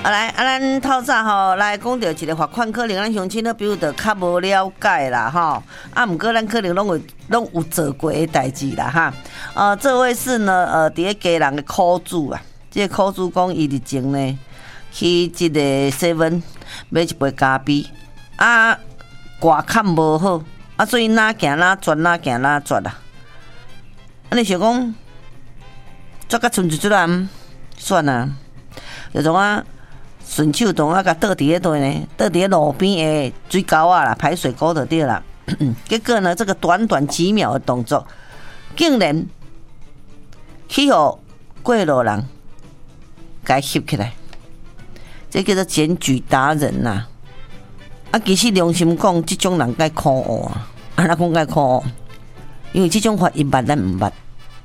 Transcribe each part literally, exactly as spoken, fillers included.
啊来啊，咱透早吼来讲到一个罚款，可能咱乡亲的朋友就较无了解啦吼。啊，毋过咱可能拢有拢有做过的代志啦哈。呃，这位是呢呃，伫咧家人的苦主啊，这个苦主讲伊日前呢去即个 seven 买一杯咖啡，啊，挂看无好，啊，所以哪行哪转哪行哪转啦。啊，你想讲，抓甲剩一撮人，算啊，就种啊。顺手动啊，甲倒伫咧度呢，倒伫咧路边的水沟啊啦，排水沟就对啦。结果呢，这个短短几秒的动作，竟然去互过路人给翕起来，这叫做检举达人呐、啊。啊，其实良心讲，这种人该可恶啊，安怎讲该可恶？因为这种法伊捌咱毋捌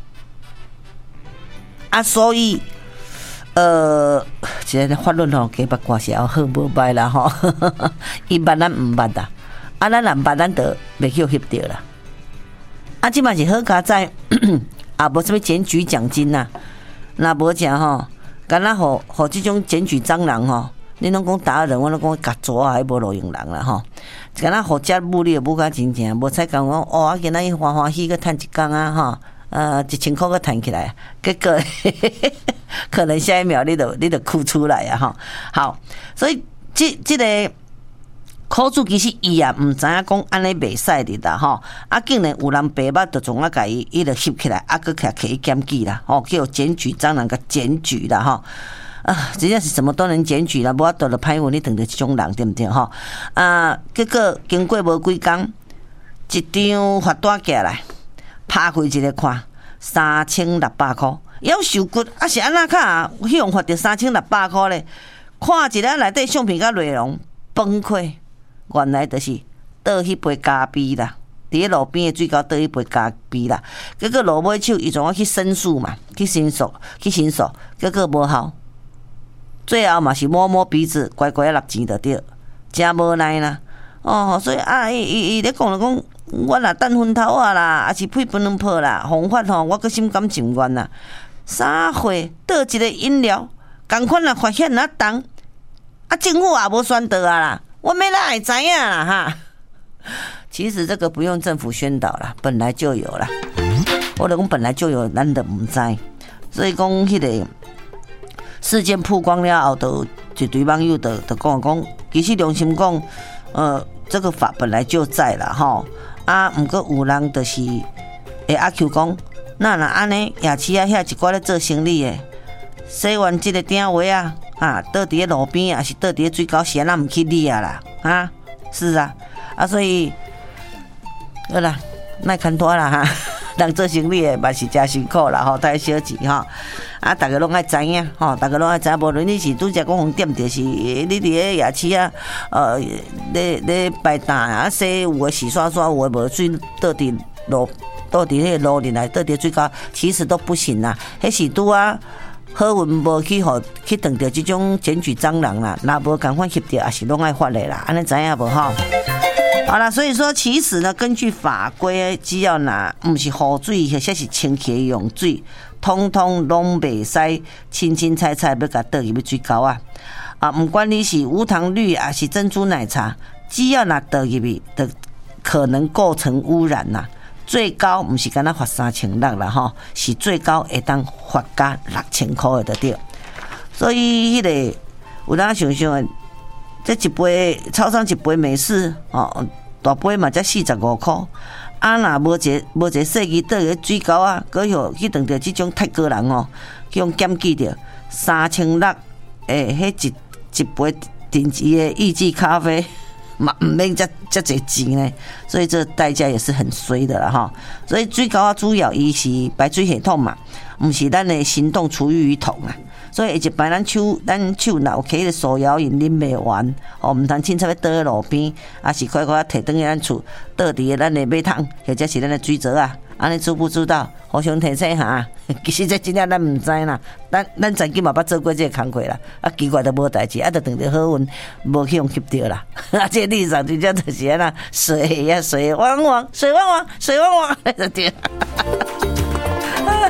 啊，所以。呃，即个法律吼，加八卦是要好无歹啦吼，伊捌咱毋捌啦，啊，咱若捌咱就袂去翕着啦。啊，即嘛是好佳哉，啊，无什么检举奖金呐，若无正吼，敢若互互即种检举蟑螂吼，你拢讲达人，我拢讲甲抓还无路用人啦吼，敢若互遮母你又母甲真正，无采讲讲哦，啊，今仔日欢欢喜去趁一工啊吼。呃，一千块个弹起来，结果可能下一秒你就你就哭出来啊！哈，好，所以这这个苦主其实伊也唔知影讲安尼袂使的啦，吼，啊，竟然有人白目就总啊，甲伊伊就翕起来，啊，搁起来可以检举啦，吼，叫检举蟑螂个检举啦，吼。啊，真正是什么都能检举啦，无法度就歹运，你等着这种人对不对？吼啊，结果经过无几工，一张罚单寄来。拍开一个看，三千六百块，要受骨啊是安那卡？迄样罚着三千六百块咧？看一下内底相片甲内容，崩溃。原来就是倒迄杯咖啡啦，伫咧路边的水沟倒迄杯咖啡啦。结果落尾手伊总要去申诉嘛，去申诉，去申诉，结果无效。最后嘛是摸摸鼻子，乖乖纳钱就对，真无奈啦。哦，所以啊，伊伊伊咧讲就讲。我若等昏头啊啦，还是配饭两泡啦，方法吼，我阁心甘情愿啦。三岁倒一个饮料，共款啊发现啊重，啊政府也无宣导啊啦，我们哪会知影啦哈？其实这个不用政府宣导啦，本来就有啦。我就讲本来就有，咱就唔知。所以讲迄个事件曝光了后，就一堆网友就就讲讲，其实良心讲，呃，这个法本来就在啦吼。啊，毋过有人就是会阿 Q 讲，那若安尼夜市啊遐一寡咧做生意诶，洗完即个鼎位啊，啊倒伫咧路边啊，是倒伫咧水沟，是安那毋去理啊啦，啊，是啊，啊所以，好啦，莫牵拖啦哈，人做生意诶嘛是真辛苦啦吼，太小钱吼，啊，逐个拢爱知影吼，逐个拢爱知影，无论你是拄则讲红店，就是你伫咧夜市啊，呃，咧咧摆摊啊，洗有诶洗刷刷，有诶无水倒伫路，倒伫迄个路里来，倒伫水沟，其实都不行啦，迄是拄啊。好运无去互去撞到即种检举蟑螂啦，若无共款翕到，也是拢爱罚的啦，安尼知影无吼？好啦，所以说其实呢，根据法规，只要拿毋是雨水或者是清气的用水，通通拢袂使清清菜菜要甲倒入去水沟啊！啊，不管你是无糖绿还是珍珠奶茶，只要拿倒入去，就可能构成污染啦。最高不是敢若罚三千六啦吼，是最高会当罚加六千块的对。所以迄、那个有当想想的，这一杯超商一杯美式哦，大杯嘛才四十五块。啊，若无一无一细机倒个水沟啊，搁互去撞到即种泰国人哦，去用检举着三千六，诶，迄一一杯顶级的意式咖啡。嘛唔免遮遮侪钱呢，所以这代价也是很衰的啦哈。所以水沟啊主要伊是排水系统嘛，唔是咱的行动厨余桶啊。所以一摆咱手咱手若有摕个手摇饮啉袂完，哦，唔通凊彩要倒喺路边，啊是快快摕倒去咱厝，倒伫咱的马桶或者是咱的水槽啊。安尼知不知道？互相提醒下。其实这真正咱唔知啦，咱咱曾经嘛捌做过这个工课啦，啊奇怪都无代志，啊就当着好运无去用翕着啦。啊，这历史上真正就是安那水呀水汪汪，水汪汪，水汪汪，就对。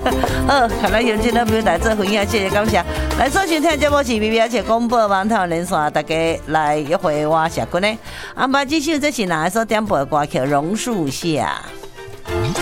好，看来用这个朋友来做分享，谢谢感谢。来收听听节目是 B B 而且广播网台连线，大家来约会我社群呢。安排继续这是哪一首点播的歌曲？榕树下。